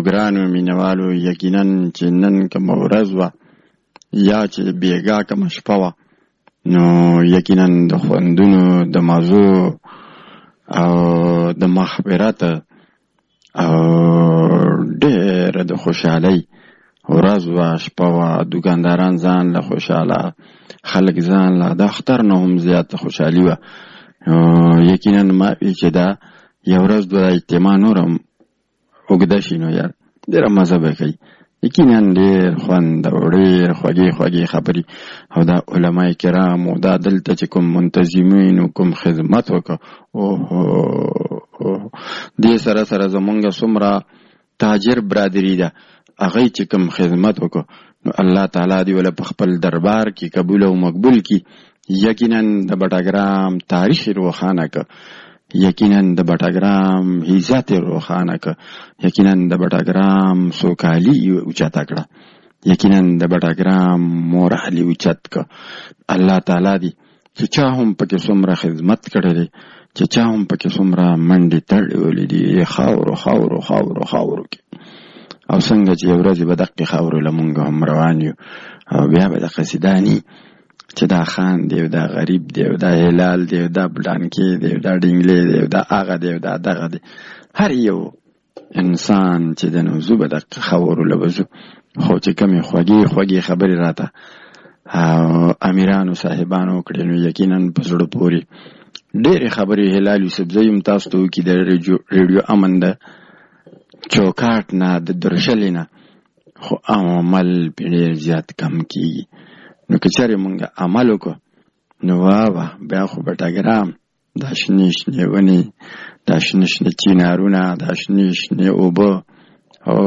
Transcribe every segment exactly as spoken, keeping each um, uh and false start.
ګرانو مینوالو یقینا چې نن کومه ورځ وه یا چې بیګا کومه شپه وه نو یقینا د خوندونو د مازو او د مخبرت او ډېره د خوشحالۍ ورځ وه شپه وه دوکانداران ځان له خوشحاله خلک ځان له د اختر نه هم زیاته خوشحالي وه یقینا ما وی چې دا یو ورځ د اجتماع نور هم اوږده شي نو یار ډېره مزه به کوي یقینا ډېر خوند او ډېر خوږې خوږې خبرې او دا علما کرامو دا دلته چې کوم منتظمینو کوم خدمت وکړه اوهو دې سره سره زمونږ څومره تاجر برادري ده هغوی چې کوم خدمت وکړو نو الله تعالی دې وله په خپل دربار کې قبول او مقبول کړي یقینا د بټګرام تاریخ روښانه که یقینا د بټګرام عزت روښانه که یقینا د بټګرام سوکالي اوچته کړه یقینا د بټګرام مورالي اوچت که الله تعالی دې چې چا هم پکې څومره خدمت کړی دی چې چا هم پکې څومره منډې تړلې دي خاورو خاورو خاورو خاورو کې او څنګه چې یو ورځې به دقې خاورو له مونږ هم روان یو او بیا به د قصیداني چې دا خان دی او دا غریب دی او دا هلال دی او دا بلانکې دی او دا ډینګلې دی او دا هغه دی او دا دغه دی هر یو انسان چې د نو زو به دقې خاورو له به زو خو چې کمې خوږې خوږې خبرې راته او امیرانو صاحبانو کړې نو یقینا په زړه پورې ډېرې خبرې هلال یوسفزی هم تاسو ته وکړي د ریډیو امن ده چوکاټ نه د درشلې نه خو عمل پې ډېر زیات کم کېږي نو که چېرې مونږ عمل وکړو نو واه بیا خو بټګرام دا شنې شنې ونې دا شنې شنې چینارونه دا شنې شنې اوبه او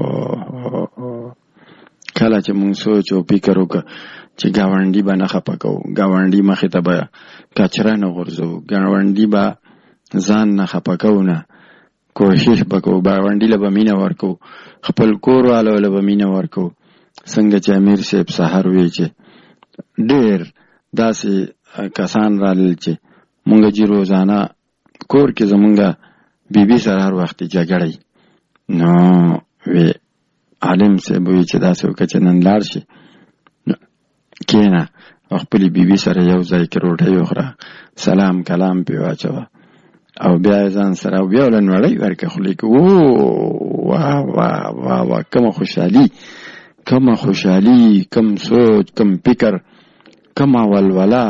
کله چې مونږ سوچ او فکر وکړو چې ګاونډي به نه خفه کوو ګاونډي مخې ته به کچره نه غورځوو ګاونډي به ځان نه خفه کوو نه کوشش به کوو ګاونډي له به مینه ورکوو خپل کور والو له به مینه ورکوو څنګه چې امیر صاحب سهار وی چې ډېر داسې کسان رالل چې مونږ چې روزانه کور کې زمونږ بیبي سره هر وخت جګړی نو وی عالم صاحب وی چې داسې وکړه چې نن لاړ شي کېنه او خپلې بیبي سره یو ځای کې روټۍ وخوره سلام کلام پې واچوه او بیا یې ځان سره او بیا وله نړۍ ورکړه خولې کې او واه واه واه واه کومه خوشحالي کومه خوشحالي کم سوچ کم فکر کومه ولوله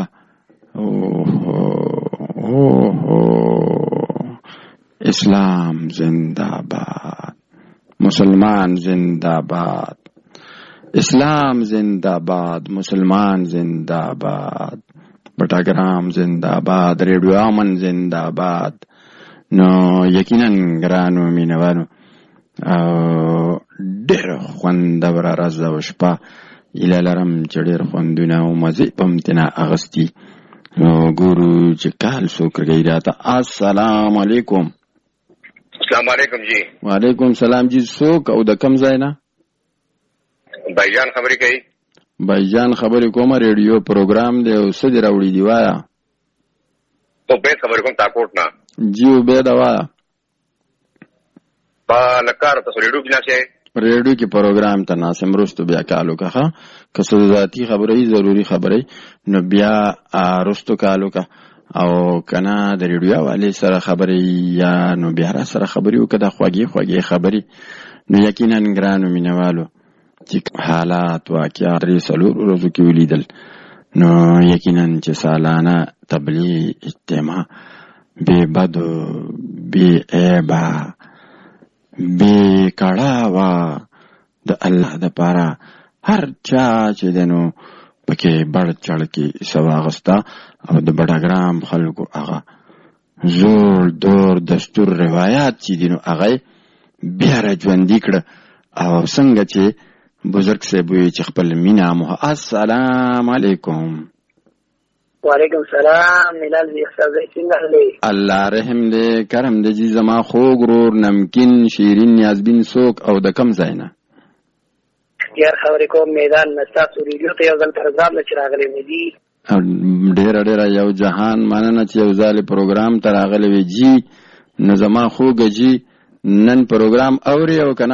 اسلام زنده باد مسلمان زنده باد اسلام زنده باد مسلمان زنده باد بټګرام زنده باد ریډیو امن زنده باد نو یقینا ګرانو مینوانو او ډېر خوندوره ورځ او شپه ایله لرم چې ډېر خوندونه او مزې به م ترېنه اخیستي نو ګورو چې کال څوک راګوي راته السلام علیکم السلام علیکم جی وعلیکم سلام جی څوک او د کوم ځای نه بایجان خبرې کوي بایجان خبرې کومه ریډیو پروګرام دی او څه دې راوړي دي وایه عبید خبرې کوم تاکوټ نه جی عبید وایه په لکار تاسو ریډیو کې ناسئ ریډیو کې پروګرام ته ناسم رستو بیا کالو که ښه که څه ذاتي خبرې ضروري خبرې نو بیا رستو کالو که او که نه د ریډیو والې سره خبرې یا نو بیا را سره خبرې وکړه د خوږې خوږې خبرې نو یقینا ګرانو مینوالو چې حالات واقعات درې څلور ورځو کې ولیدل نو یقینا چې سالانه تبلیغ اجتماع بې بدو بې عیبه بې کړاوه د الله دپاره هر چا چې دی نو پکې بړ چړ کې حصه واخسته او د بټګرام خلکو هغه زور دور دستور روایات چې دي نو هغه بیا را ژوندي کړه او څنګه چې بزرگ صاحب وی چې خپل مینا مو السلام علیکم وعلیکم السلام ملال زی خسازی څنګه دی الله رحم دې کرم دې جی زما خوږ رور نمکین شیرین نیازبین سوک او د کم زینا یار خبرې کوم میدان نستاسو ریډیو ته یو ځل پروګرام لچ راغلی مې دي ډېر ډېر یو جهان مننه چې یو ځل پروګرام ته راغلی وی جی نو زما خوږ جی نن پروګرام اوري او کنه